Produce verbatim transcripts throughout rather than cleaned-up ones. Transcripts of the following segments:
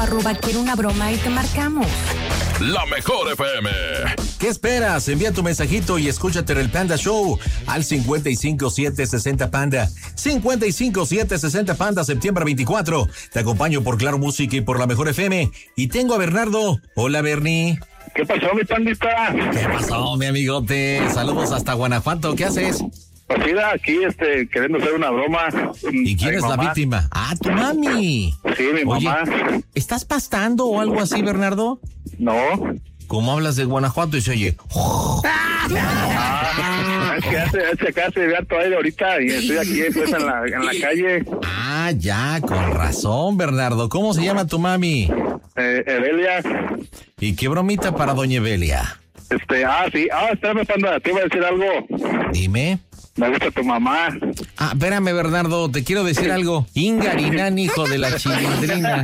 Arroba quiero una broma y te marcamos. La mejor F M. ¿Qué esperas? Envía tu mensajito y escúchate en el Panda Show al cincuenta y cinco siete sesenta Panda. cincuenta y cinco siete sesenta Panda, septiembre veinticuatro. Te acompaño por Claro Música y por La Mejor F M. Y tengo a Bernardo. Hola, Bernie. ¿Qué pasó, mi pandita? ¿Qué pasó, mi amigote? Saludos hasta Guanajuato. ¿Qué haces? Pues mira, aquí este, queriendo hacer una broma. ¿Y quién Ay, es la mamá. víctima? Ah, tu mami. Sí, mi Oye, mamá. ¿estás pastando o algo así, Bernardo? No. ¿Cómo hablas de Guanajuato y se oye? Ah, es que hace, hace acá se ve harto aire ahorita y estoy aquí pues en la, en la calle. Ah, ya, con razón, Bernardo. ¿Cómo se llama tu mami? Eh, Evelia. ¿Y qué bromita para doña Evelia? Este, ah, sí. Ah, espérame, panda, te iba a decir algo. Dime. Me gusta tu mamá. Ah, espérame, Bernardo, te quiero decir algo. Ingarinán, hijo de la chilindrina.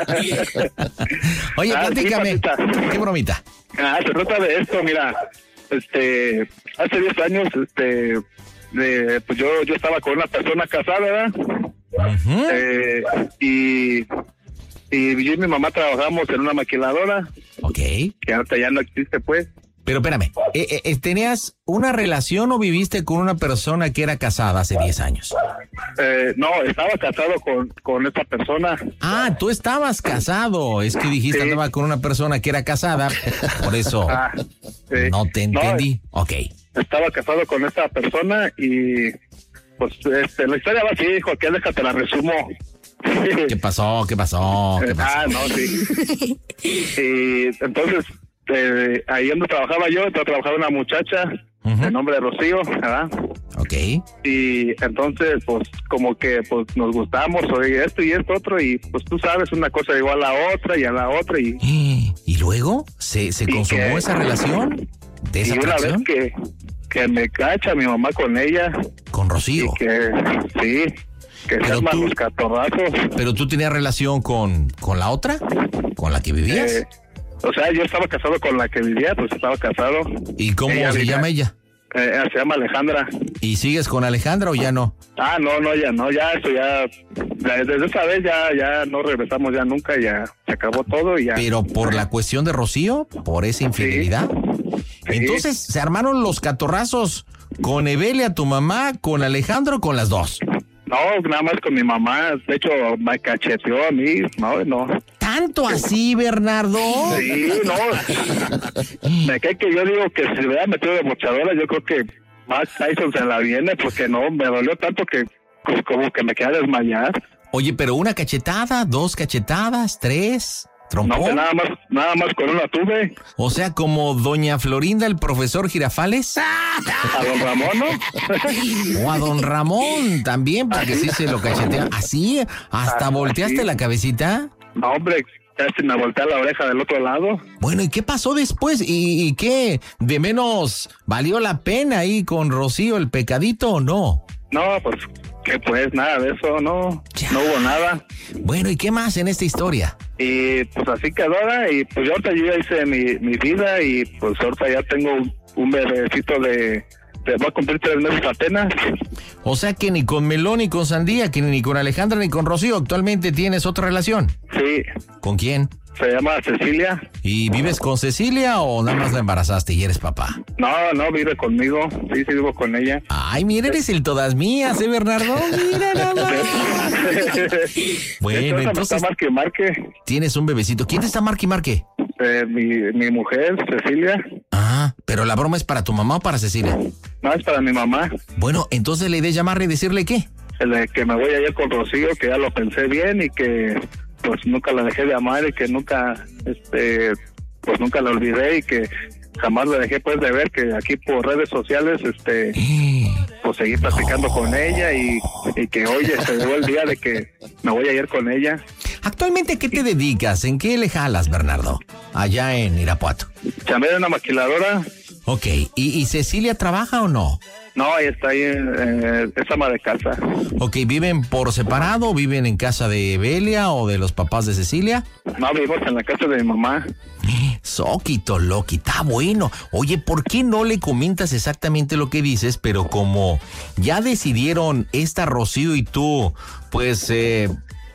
Oye, Ah, platícame. sí, papita. ¿Qué bromita? Ah, se trata de esto, mira. Este, hace diez años, este, de, pues yo, yo estaba con una persona casada, ¿verdad? Uh-huh. Eh, y, y yo y mi mamá trabajamos en una maquiladora, Ok. que ahorita ya no existe, pues. Pero espérame, eh, eh, ¿tenías una relación o viviste con una persona que era casada hace diez años? Eh, no, estaba casado con, con esta persona. Ah, tú estabas casado. Es que dijiste Sí. andaba con una persona que era casada. Por eso Ah, sí. no te entendí. Ok. Estaba casado con esta persona y, pues, este, la historia va así, hijo, que déjate la resumo. ¿Qué pasó? ¿Qué pasó? ¿Qué pasó? Ah, no, sí. Y entonces, eh, ahí donde trabajaba yo, trabajaba una muchacha, Ujú. de nombre de Rocío, ¿verdad? Ok. Y entonces, pues, como que pues nos gustamos, oye, esto y esto otro, y pues tú sabes, una cosa llegó a la otra y a la otra, y, ¿Y luego? ¿Se, se ¿Y consumó qué? esa relación? ¿De esa y una vez atracción? que, que me cacha mi mamá con ella, Con Rocío. y que, sí, que se Pero arman tú- los catorrazos. ¿Pero tú tenías relación con, con la otra? ¿Con la que vivías? Eh, o sea, yo estaba casado con la que vivía, pues estaba casado. ¿Y cómo ella se vivía- llama ella? Eh, ella se llama Alejandra. ¿Y sigues con Alejandra o ya no? Ah, no, no, ya no, ya eso ya, ya desde esa vez ya, ya no regresamos ya nunca, ya se acabó todo y ya. ¿Pero por la cuestión de Rocío? ¿Por esa infidelidad? Sí. Entonces, ¿se armaron los catorrazos con Evelia, tu mamá, con Alejandro o con las dos? No, nada más con mi mamá, de hecho me cacheteó a mí, no, no. ¿Tanto así, Bernardo? Sí, no. Me cae que yo digo que si me hubiera metido de bochadora, yo creo que Mike Tyson se la viene, porque no, me dolió tanto que pues, como que me quedé a desmayar. Oye, pero una cachetada, dos cachetadas, tres, No, que trompón. nada más, nada más con una tuve. O sea, como doña Florinda, el profesor Girafales, A don Ramón, ¿no? o a don Ramón también, porque sí se lo cachetea. ¿Así? ¿Hasta Ah, volteaste sí. la cabecita? No, hombre, casi me volteé la oreja del otro lado. Bueno, ¿y qué pasó después? ¿Y, y qué? ¿De menos valió la pena ahí con Rocío el pecadito o no? No, pues, que pues, nada de eso, no, Ya. no hubo nada. Bueno, ¿y qué más en esta historia? Y pues así quedó, ¿verdad? Y pues yo ahorita yo ya hice mi, mi vida y pues ahorita ya tengo un, un bebecito de, de, va a cumplir tres meses apenas. O sea que ni con Melón ni con Sandía, que ni con Alejandra ni con Rocío actualmente tienes otra relación. Sí, ¿Con quién? se llama Cecilia. ¿Y vives con Cecilia o nada más la embarazaste y eres papá? No, no, vive conmigo, sí, sí vivo con ella. Ay, mira, eres el todas mías, ¿eh, Bernardo? Mira nada más. Bueno, entonces Está marque, marque. tienes un bebecito. ¿Quién te está marque y marque? Eh, mi, mi mujer, Cecilia. Ah, pero la broma es para tu mamá o para Cecilia. No, es para mi mamá. Bueno, entonces la idea es llamarle y decirle qué. El de que me voy a ir con Rocío, que ya lo pensé bien y que pues nunca la dejé de amar y que nunca, este, pues nunca la olvidé y que jamás la dejé pues de ver, que aquí por redes sociales, este, pues seguí platicando con ella y, y que hoy se llegó el día de que me voy a ir con ella. Actualmente, ¿a qué te dedicas? ¿En qué le jalas, Bernardo? Allá en Irapuato. Chamé de una maquiladora. Ok, ¿y, y Cecilia trabaja o no? No, ella está ahí, eh, es ama de casa. Ok, ¿viven por separado? ¿Viven en casa de Evelia o de los papás de Cecilia? No, vivimos en la casa de mi mamá. Soquito, Loki, está bueno. Oye, ¿por qué no le comentas exactamente lo que dices? Pero como ya decidieron esta Rocío y tú, pues, eh,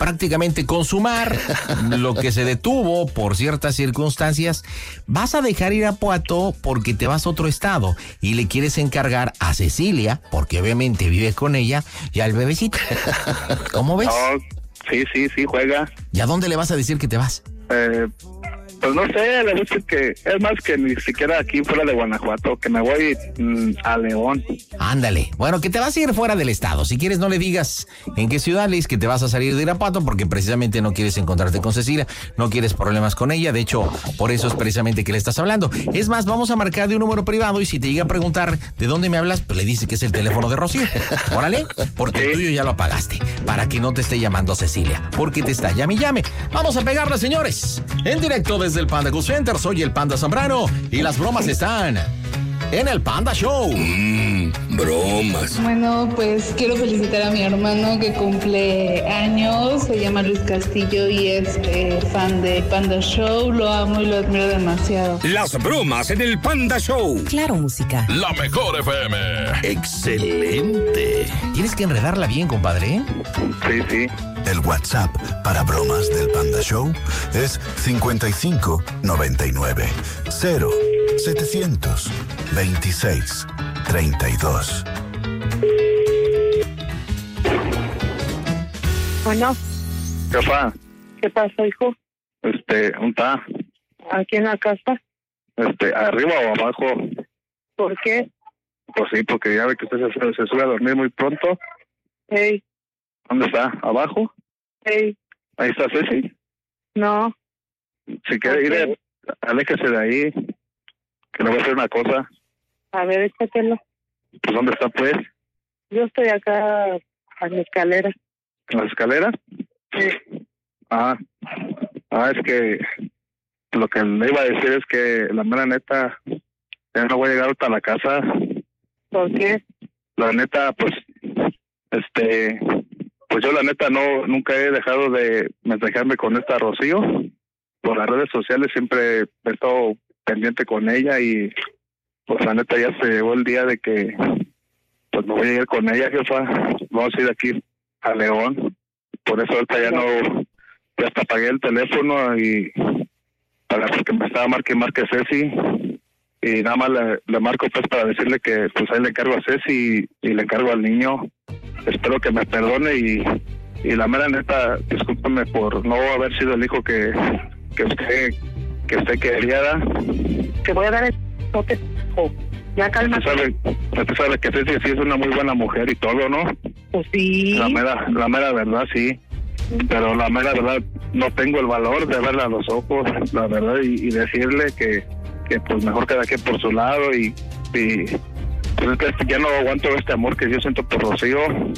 prácticamente consumar lo que se detuvo por ciertas circunstancias. Vas a dejar ir a Apuato porque te vas a otro estado y le quieres encargar a Cecilia, porque obviamente vives con ella, y al bebecito. ¿Cómo ves? No, sí, sí, sí, juega. ¿Y a dónde le vas a decir que te vas? Eh, pues no sé, le gusta que es más que ni siquiera aquí fuera de Guanajuato, que me voy mmm, a León. Ándale. Bueno, que te vas a ir fuera del estado. Si quieres, no le digas en qué ciudad le dices que te vas a salir de Irapuato, porque precisamente no quieres encontrarte con Cecilia, no quieres problemas con ella. De hecho, por eso es precisamente que le estás hablando. Es más, vamos a marcar de un número privado y si te llega a preguntar de dónde me hablas, pues le dice que es el teléfono de Rocío. Órale, porque sí. El tuyo ya lo apagaste, para que no te esté llamando Cecilia, porque te está llame y llame. Vamos a pegarle, señores. En directo desde el Panda Cool Center, soy el Panda Zambrano y las bromas están en el Panda Show. Mmm, bromas. Bueno, pues quiero felicitar a mi hermano que cumple años, se llama Luis Castillo y es eh, fan de Panda Show, lo amo y lo admiro demasiado. Las bromas en el Panda Show. Claro, música. La mejor F M. Excelente. Tienes que enredarla bien, compadre. Sí, sí. El WhatsApp para bromas del Panda Show es cincuenta y cinco noventa y nueve cero setecientos veintiséis treinta y dos. Bueno. ¿Qué pasa? ¿Qué pasa, hijo? Este, ¿dónde está? ¿Aquí en la casa? Este, ¿arriba o abajo? ¿Por qué? Pues sí, porque ya ve que usted se, se sube a dormir muy pronto. Hey. ¿Dónde está? ¿Abajo? Hey. Ahí está Ceci. No. Si quiere ir, Okay. aléjese de ahí, que le voy a hacer una cosa. A ver, échatelo. Pues ¿dónde está, pues? Yo estoy acá a la escalera. ¿En las escaleras? Sí. Ah, ah, es que lo que le iba a decir es que la mera neta, ya no voy a llegar hasta la casa. ¿Por qué? La neta, pues, este, pues yo la neta no, nunca he dejado de mensajearme con esta Rocío. Por las redes sociales siempre he estado pendiente con ella y pues la neta ya se llegó el día de que pues me voy a ir con ella, jefa. Vamos a ir aquí a León. Por eso ahorita ya no, ya hasta apagué el teléfono y para porque me estaba marque marque Ceci y nada más le, le marco pues para decirle que pues ahí le encargo a Ceci y, y le encargo al niño. Espero que me perdone y, y la mera neta, discúlpame por no haber sido el hijo que, que usted que usted quería. Te voy a dar el toque. Ya calma. Usted sabe, usted sabe que Ceci sí es una muy buena mujer y todo, ¿no? Pues sí. La mera, la mera verdad, sí. Pero la mera verdad, no tengo el valor de verla a los ojos, la verdad, y, y decirle que, que pues mejor cada quien por su lado y, y pues es que ya no aguanto este amor que yo siento por Rocío,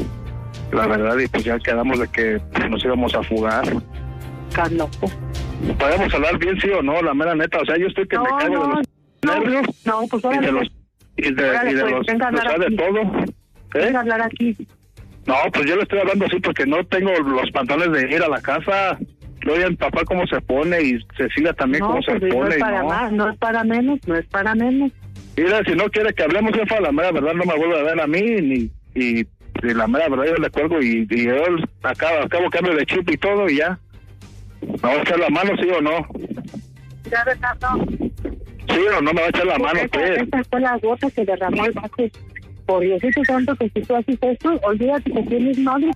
la verdad, y pues ya quedamos de que pues, nos íbamos a fugar. Estás loco. ¿Podemos hablar bien, sí o no? La mera neta, o sea, yo estoy que No, me caigo no, de los no, nervios no, pues y de órale, los, y de, órale, y de pues, los, venga a o hablar sea, de aquí. todo. ¿Eh? Venga a hablar aquí. No, pues yo le estoy hablando así porque no tengo los pantalones de ir a la casa. Luego el papá cómo se pone y Cecilia también No, cómo se pues no pone. es para no. más, no es para menos, no es para menos. Mira, si no quiere que hablemos, jefa, la mera verdad no me vuelve a ver a mí, ni y, y la mera verdad yo le cuelgo y, y yo acabo, acabo cambio de chip y todo y ya. ¿Me va a echar la mano, sí o no? Ya, ¿verdad? No. Sí o no me va a echar la mano, esa, pues. esa fue la gota que derramó el vaso. Por Diosito santo que si tú haces esto, olvídate que tienes madre.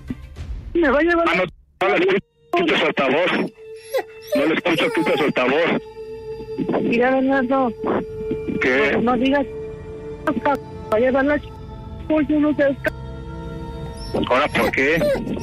Me va a llevar... Ah, no, no le escucho, quita su altavoz. No le escucho, quita su altavoz. Mira, Bernardo. ¿Qué? No, no digas... Va a llevar la... Pues yo no sé... ¿Ahora por qué?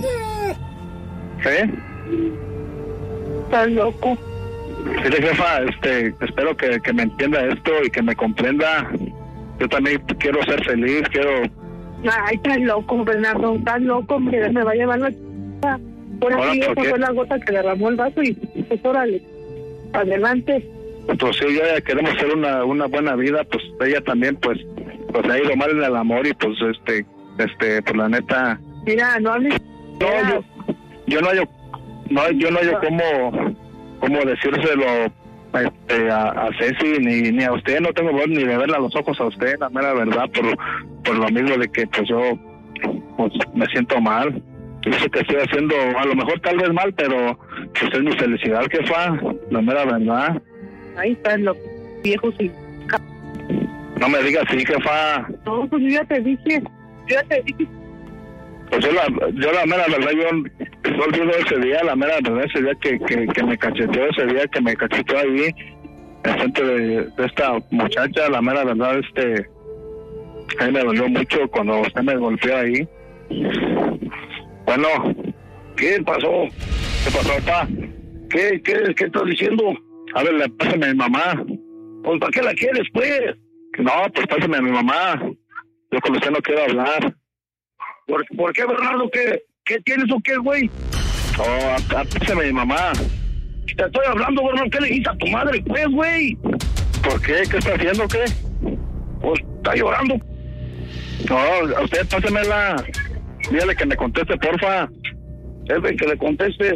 ¿Eh? Estás loco. Sí, jefa, este, espero que, que me entienda esto y que me comprenda. Yo también quiero ser feliz, quiero... Ay, estás loco, Bernardo. Estás loco, hombre. Me va a llevar la... Por Ahora, aquí ¿por esa qué? fue la gota que derramó el vaso y pues órale. Adelante. Pues sí, ya queremos hacer una, una buena vida, pues ella también, pues, pues le ha ido mal en el amor y pues, este, este, pues la neta... Mira, no hables... No, yo, yo no hallo, no, yo no hallo cómo, cómo decírselo este, a, a Ceci, ni, ni a usted, no tengo voz ni de verle a los ojos a usted, la mera verdad, por, por lo mismo de que pues yo pues me siento mal. Dice que estoy haciendo, a lo mejor tal vez mal, pero pues es mi felicidad, jefa, la mera verdad. Ahí están los viejos y... No me digas así, jefa. No, pues yo ya te dije, yo ya te dije. Pues yo la, yo la mera verdad, yo no olvido ese día, la mera verdad, ese día que, que, que me cacheteó, ese día que me cacheteó ahí, en frente de, de esta muchacha, la mera verdad, este, a mí me dolió mucho cuando usted me golpeó ahí. Bueno, ¿qué pasó? ¿Qué pasó, papá? ¿Qué, qué, qué estás diciendo? A ver, pásame a mi mamá. Pues, ¿para qué la quieres, pues? No, pues pásame a mi mamá. Yo con usted no quiero hablar. ¿Por, ¿por qué, Bernardo? ¿Qué, qué tienes o qué, güey? Oh, pásame a mi mamá. Te estoy hablando, Bernardo. ¿Qué le dijiste a tu madre, pues, güey? ¿Por qué? ¿Qué está haciendo, qué? Pues, está llorando. No, a usted pásemela. Dígale que me conteste, porfa. Jefe, que le conteste.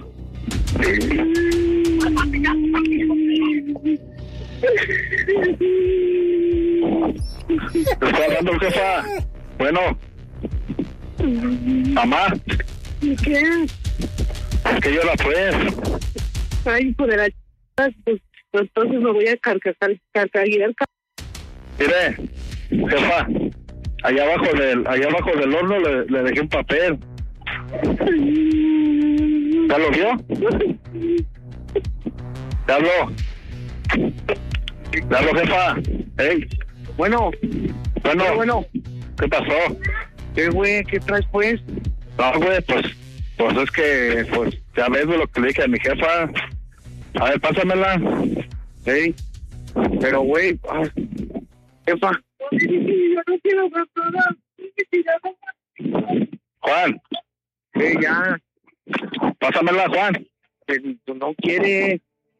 ¿Te está hablando, jefa? Bueno. Mamá. ¿Qué? Es que yo la pues. Ay, hijo de la ch... Pues, pues entonces me voy a carcajar, carcaguear. Mire, jefa, allá abajo del, allá abajo del horno le, le dejé un papel. ¿Ya lo vio? ¿Ya habló? ¿Ya habló, jefa? ¿Eh? Bueno. Bueno. Bueno. ¿Qué pasó? ¿Qué, güey? ¿Qué traes, pues? No, güey, pues, pues es que, pues, ya ves lo que le dije a mi jefa. A ver, pásamela. ¿Sí? Pero, güey, ah, jefa. Yo no quiero personas. Juan. Sí, ya. Pásamela, Juan. No quiere.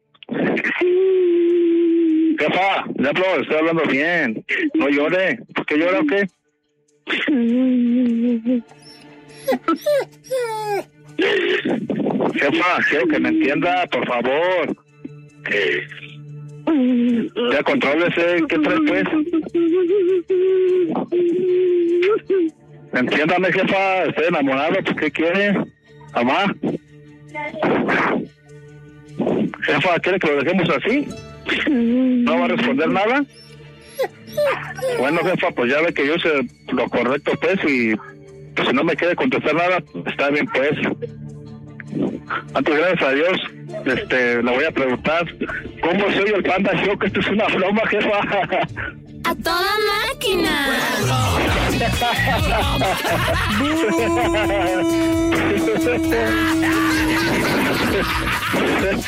Jefa, ya hablo, estoy hablando bien. No llore. ¿Por qué llora o qué? Jefa, quiero que me entienda, por favor. Ya contrólese, ¿qué traes, pues? Entiéndame, jefa, estoy enamorado, ¿por qué quiere? Mamá. Jefa, ¿quiere que lo dejemos así? ¿No va a responder nada? Bueno, jefa, pues ya ve que yo sé lo correcto, pues, y pues, si no me quiere contestar nada, está bien, pues. Antes, gracias a Dios, este, le voy a preguntar, ¿cómo soy el Panda Show? Que esto es una broma, jefa. ¡A toda máquina!